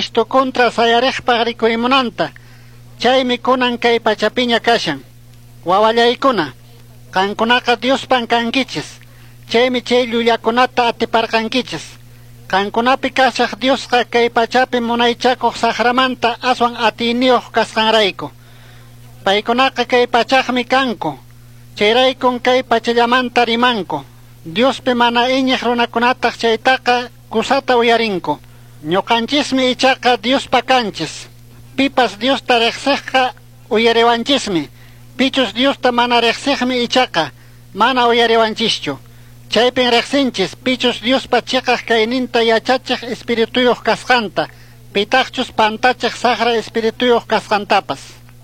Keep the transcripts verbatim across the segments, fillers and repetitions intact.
Jesucristo contra sayariqpaq rikurimunanta. Chaymi kunan kay pachapiña kashan. Wawallaykuna, kankunaqa Diospan kankichis. Chaymi chay llullakunata atiparqankichis. Kankunapi kashaq Diosqa kay pachapi munaychakuq saqramanta aswan atiniyuq kasqanrayku. Paykunaqa kay pachaqmi kanku. Chayraykun kay pachallamanta rimanku. Diospi mana iñiq runakunataq chaytaqa kusata uyarinku. Ñuqanchismi ichaqa Diospa kanchis. Pipas Diosta riqsiqqa uyariwanchismi. Pichus Diosta mana riqsiqmi ichaqa mana uyariwanchischu. Chaypin riqsinchis pichus Diospa chiqaq kayninta yachachiq espirituyuq kasqanta. Pitaqchus pantachiq saqra espirituyuq kasqantapas.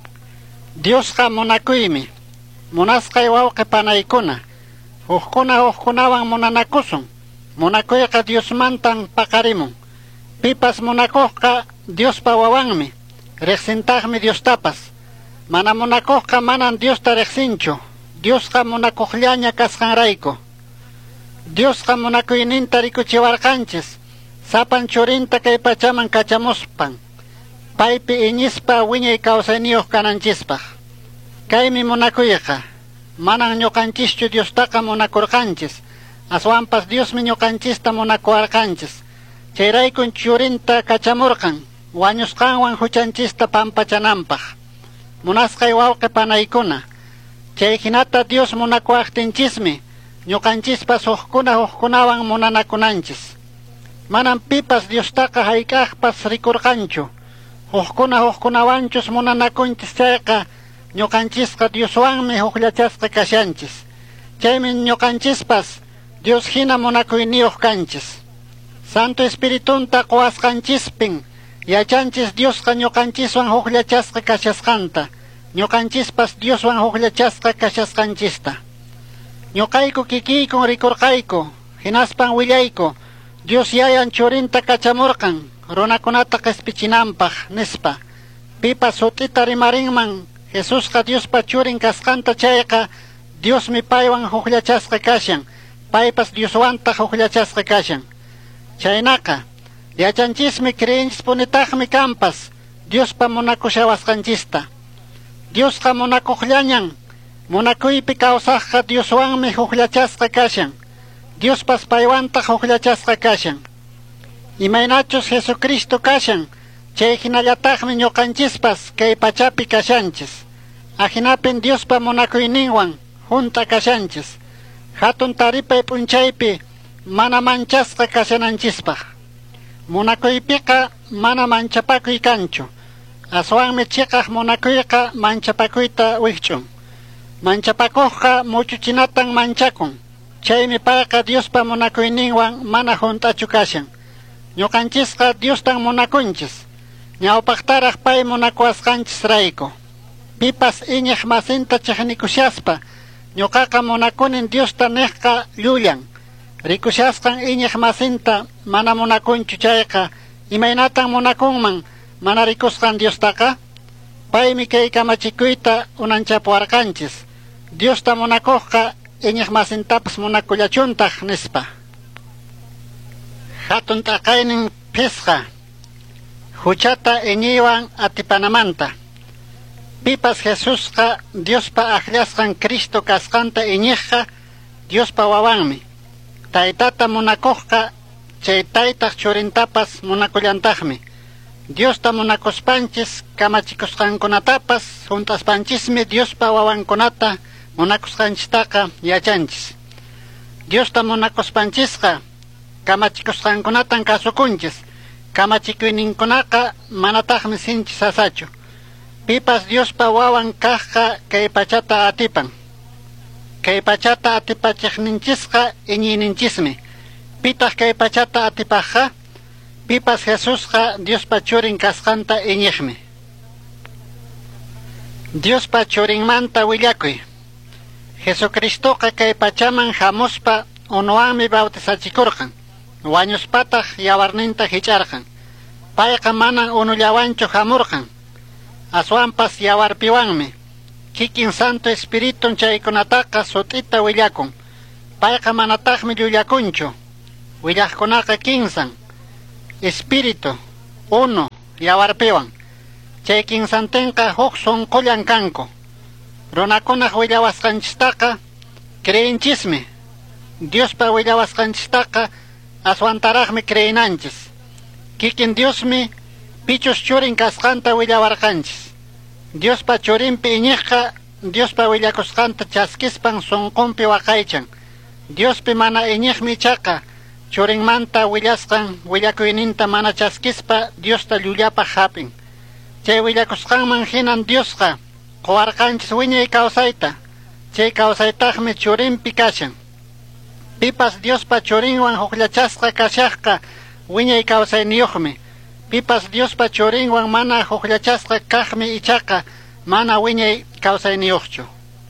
Diosqa munakuymi. Munasqay wawqi panaykuna. Huqkuna huqkunawan munanakusun. Munakuyqa Diosmantan paqarimun. Pipas munakuqqa Diospa wawanmi. Riqsintaqmi Diostapas. Mana munakuqqa manan Diosta riqsinchu. Diosqa munakuqllaña kasqanrayku. Diosqa munakuyninta rikuchiwarqanchis. Sapan churinta kay pachaman kachamuspan. Paypi iñispa wiñay kawsayniyuq kananchispaq. Kaymi munakuyqa. Manan ñuqanchischu Diostaqa munakurqanchis. Aswanpas Diosmi ñuqanchista munakuwarqanchis. Chayraykun churinta kachamurqan. Wañusqanwan huchanchista pampachananpaq. Munasqay wawqi panaykuna. Chay hinata Dios munakuwaqtinchismi. Ñuqanchispas huqkuna huqkunawan munanakunanchis. Manan pipas Diostaqa hayk'aqpas rikurqanchu. Huqkuna huqkunawanchus munanakunchis chayqa. Ñuqanchisqa Dioswanmi huqllachasqa kashanchis. Chaymi ñuqanchispas Dios hina munakuyniyuq kanchis. Santo Espiritunta quwasqanchispin yachanchis Diosqa ñuqanchiswan huqllachasqa kashasqanta. Ñuqanchispas Dioswan huqllachasqa kashasqanchista. Ñuqayku kikiykun rikurqayku. Hinaspan willayku. Dios yayan churinta kachamurqan. Runakunata q'ispichinanpaq nispa. Pipas sutita rimarinman. Jesusqa Diospa churin kasqanta chayqa. Diosmi paywan huqllachasqa kashan. Paypas Dioswanta huqllachasqa kashan. Chaynaqa, yachanchismi creyinchispunitaqmi kampas. Diospa munakushawasqanchista. Diosqa munakuqllañan. Munakuypi kawsaqqa Dioswanmi huqllachasqa kashan. Diospas paywanta huqllachasqa kashan. Imaynachus Jesucristo kashan. Chay hinallataqmi ñuqanchispas kay pachapi kashanchis. Ahinapin Diospa munakuyninwan junta kashanchis. Hatun taripay p'unchaypi mana manchasqa kashananchispaq. Munakuypiqa mana manchapakuy kanchu. Aswanmi chiqaq munakuyqa manchapakuyta wikch'un. Manchapakuqqa muchuchinatan manchakun. Chaymi payqa Diospa munakuyninwan mana juntachu kashan. Ñuqanchisqa Diostan munakunchis. Ñawpaqtaraq pay munakuwasqanchis rayku. Pipas iñiq masinta chiqnikushaspa. Ñuqaqa munakunin Diosta niqqa llullan. Rikushasqan iñiq masinta mana munakunchu chayqa. Imaynatan munakunman mana rikusqan Diostaqa. Paymi kay kamachikuyta unanchapuwarqanchis. Diosta munakuqqa iñiq masintapas munakullachuntaq nispa. Hatun t'aqaynin pisqa. Huchata iñiywan atipanamanta. Pipas Jesusqa Diospa akllashqan Cristo kasqanta iñiqqa Diospa wawanmi. Taytata munakuqqa chay taytaq churintapas munakullantaqmi. Diosta munakuspanchis kamachikusqankunatapas juntaspanchismi Diospa wawankunata munakusqanchistaqa yachanchis. Diosta munakuspanchisqa kamachikusqankunatan kasukunchis. Kamachikuyninkunaqa manataqmi sinchis asachu. Pipas Diospa wawan kaqqa kay pachata atipan. Kay pachata atipachiqninchisqa iñiyninchismi. Pitaq kay pachata atipaqqa? Pipas Jesusqa Diospa churin kasqanta iñiqmi. Diospa churinmanta willakuy. Jesucristoqa kay pachaman hamuspa unuwanmi bautisachikurqan. Wañuspataq yawarninta hich'arqan. Payqa manan unullawanchu hamurqan. Aswanpas yawarpiwanmi. Kikin Santo Espiritun chaykunataqa sut'ita willakun. Payqa manataqmi llullakunchu. Willaqkunaqa kinsan. Espiritu, uno, yawarpiwan. Chay kinsantinqa huk sunqullan kanku. Runakunaq willawasqanchistaqa creyinchismi. Diospa willawasqanchistaqa aswantaraqmi creyinanchis. Kikin Diosmi pichus churin kasqanta willawarqanchis. Diospa churinpi iñiqqa Diospa willakusqanta chaskispan sunqunpi waqaychan. Diospi mana iñiqmi ichaqa churinmanta willasqan willakuyninta mana chaskispa Diosta llullapaq hapin. Chay willakusqanman hinan Diosqa quwarqanchis wiñay kawsayta. Chay kawsaytaqmi churinpi kashan. Pipas Diospa churinwan hukllachasqa kashaqqa wiñay kawsayniyuqmi. Pipas Diospa churinwan mana hukllachasqa kaqmi ichaqa mana wiñay kawsayniyuqchu.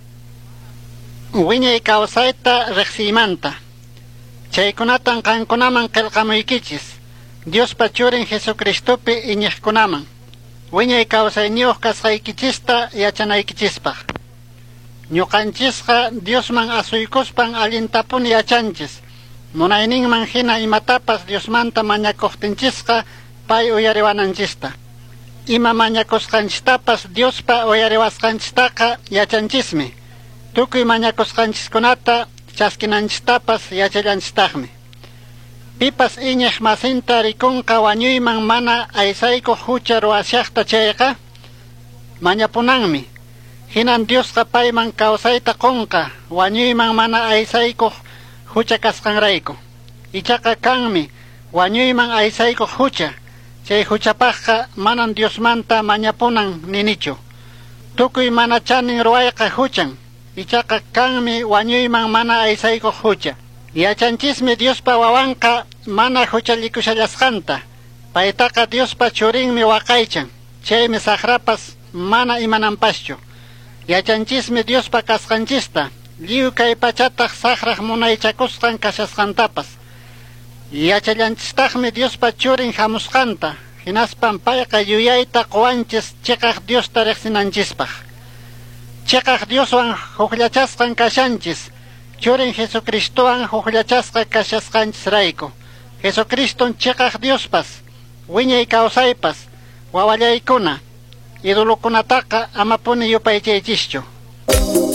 Wiñay kawsayta riqsiymanta. Chaykunatan qankunaman qillqamuykichis. Diospa churin Jesucristopi iñiqkunaman. Wiñay kawsayniyuq kasqaykichista yachanaykichispaq. Ñuqanchisqa Diosman asuykuspan allintapun yachanchis. Munayninman hina imatapas Diosmanta mañakuqtinchisqa pay uyariwananchista. Ima mañakusqanchistapas Diospa uyariwasqanchistaqa yachanchismi. Tukuy mañakusqanchiskunata chaskinanchistapas yachallanchistaqmi. Pipas iñiq masinta rikunqa wañuyman mana aysaykuq hucha ruwashaqta chayqa mañapunanmi. Hinan Diosqa payman kawsayta qunqa wañuyman mana aysaykuq hucha kasqanrayku. Ichaqa kanmi wañuyman aysaykuq hucha. Chay huchapaqqa manan Diosmanta mañapunan ninichu. Tukuy mana chanin ruwayqa huchan. Ichaqa kanmi wañuyman mana aysaykuq hucha. Yachanchismi Diospa wawanqa mana huchallikushallasqanta. Paytaqa Diospa churinmi waqaychan. Chaymi saqrapas mana imananpaschu. Yachanchismi Diospa kasqanchista. Lliw kay pachataq saqraq munaychakusqan kashasqantapas. Yachallanchistaqmi Diospa churin hamusqanta. Hinaspan payqa yuyayta quwanchis chiqaq Diosta riqsinanchispaq. Chiqaq Dioswan hukllachasqan kashanchis. Churin Jesucristowan hukllachasqa kashasqanchisrayku. Jesucriston chiqaq Diospas, wiñay kawsaypas, wawallaykuna, idulukunataqa amapuni yupaychaychischu.